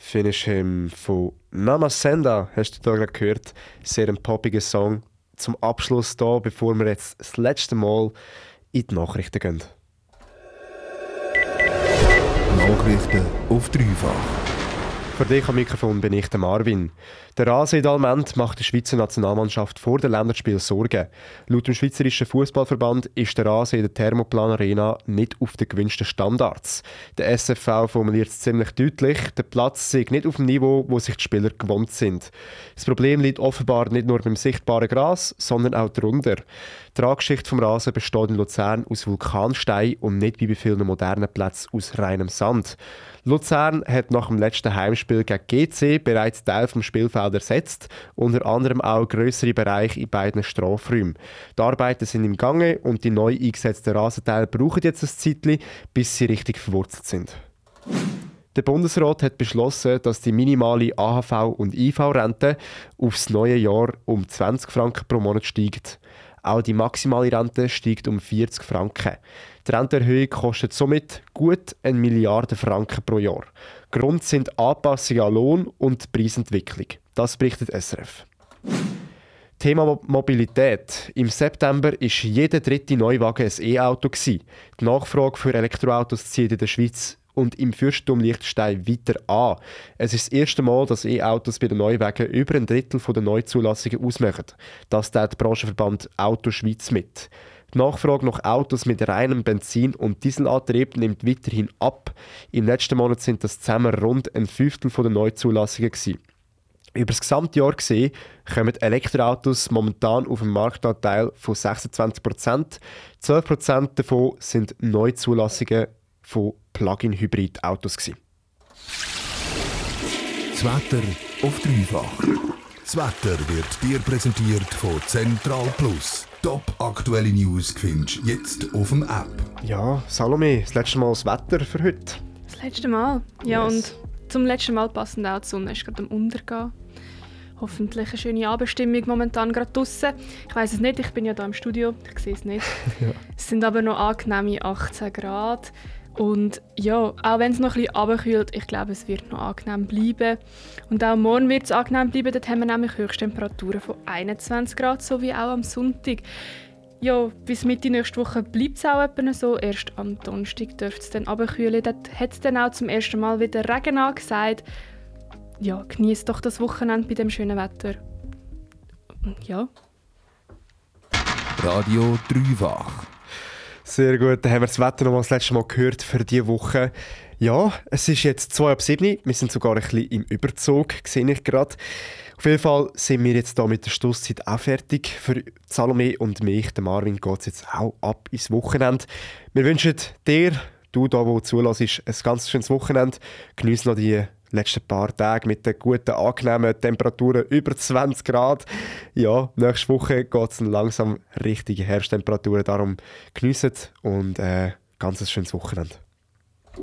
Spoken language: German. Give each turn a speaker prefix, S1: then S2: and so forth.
S1: Finish Him von Namasenda, hast du da gerade gehört. Sehr ein poppiger Song. Zum Abschluss da, bevor wir jetzt das letzte Mal in die Nachrichten gehen.
S2: Nachrichten auf dreifach.
S1: Für dich am Mikrofon bin ich der Marvin. Der Rasen in Dalment macht der Schweizer Nationalmannschaft vor dem Länderspiel Sorgen. Laut dem Schweizerischen Fußballverband ist der Rasen in der Thermoplan Arena nicht auf den gewünschten Standards. Der SFV formuliert es ziemlich deutlich, der Platz sei nicht auf dem Niveau, wo sich die Spieler gewohnt sind. Das Problem liegt offenbar nicht nur beim sichtbaren Gras, sondern auch darunter. Die Traggeschichte vom Rasen besteht in Luzern aus Vulkanstein und nicht wie bei vielen modernen Plätzen aus reinem Sand. Luzern hat nach dem letzten Heimspiel gegen GC bereits Teil vom Spielfeld ersetzt, unter anderem auch grössere Bereiche in beiden Strafräumen. Die Arbeiten sind im Gange und die neu eingesetzten Rasenteile brauchen jetzt ein Zeitchen, bis sie richtig verwurzelt sind. Der Bundesrat hat beschlossen, dass die minimale AHV- und IV-Rente aufs neue Jahr um 20 Franken pro Monat steigt. Auch die maximale Rente steigt um 40 Franken. Die Rentenerhöhung kostet somit gut 1 Milliarde Franken pro Jahr. Grund sind Anpassungen an Lohn und Preisentwicklung. Das berichtet SRF. Thema Mobilität. Im September war jeder dritte Neuwagen ein E-Auto. Die Nachfrage für Elektroautos zieht in der Schweiz und im Fürstentum Liechtenstein weiter an. Es ist das erste Mal, dass E-Autos bei den Neuwagen über ein Drittel der Neuzulassungen ausmachen. Das teilt der Branchenverband Auto Schweiz mit. Die Nachfrage nach Autos mit reinem Benzin- und Dieselantrieb nimmt weiterhin ab. Im letzten Monat sind das zusammen rund ein Fünftel der Neuzulassungen gewesen. Über das Gesamtjahr gesehen kommen Elektroautos momentan auf einen Marktanteil von 26%. 12% davon sind Neuzulassungen von Plug-in-Hybrid-Autos gewesen.
S2: Das Wetter auf dreifach. Das Wetter wird dir präsentiert von Central Plus. Top aktuelle News findest du jetzt auf dem App.
S1: Ja, Salome, das letzte Mal das Wetter für heute.
S3: Das letzte Mal? Ja,
S1: Yes.
S3: Und zum letzten Mal passend auch, die Sonne ist gerade am Untergehen. Hoffentlich eine schöne Abendstimmung momentan gerade draussen. Ich weiss es nicht, ich bin ja hier im Studio, ich sehe es nicht.
S1: Ja.
S3: Es sind aber noch angenehme 18 Grad. Und ja, auch wenn es noch ein bisschen runterkühlt, ich glaube, es wird noch angenehm bleiben. Und auch morgen wird es angenehm bleiben, dort haben wir nämlich Höchsttemperaturen von 21 Grad, so wie auch am Sonntag. Ja, bis Mitte nächste Woche bleibt es auch etwa so. Erst am Donnerstag dürfte es dann runterkühlen. Dort hat es dann auch zum ersten Mal wieder Regen angesagt. Ja, genießt doch das Wochenende bei dem schönen Wetter. Und ja.
S2: Radio dreifach.
S1: Sehr gut, dann haben wir das Wetter noch mal das letzte Mal gehört für diese Woche. Ja, es ist jetzt 6:02, wir sind sogar ein bisschen im Überzug, sehe ich gerade. Auf jeden Fall sind wir jetzt hier mit der Schlusszeit auch fertig. Für Salome und mich, der Marvin, geht es jetzt auch ab ins Wochenende. Wir wünschen dir, du da, wo zulässt, ein ganz schönes Wochenende. Geniess noch die letzten paar Tage mit den guten, angenehmen Temperaturen über 20 Grad. Ja, nächste Woche geht es langsam richtige Herbsttemperaturen. Darum geniessen und ganz ein schönes Wochenende.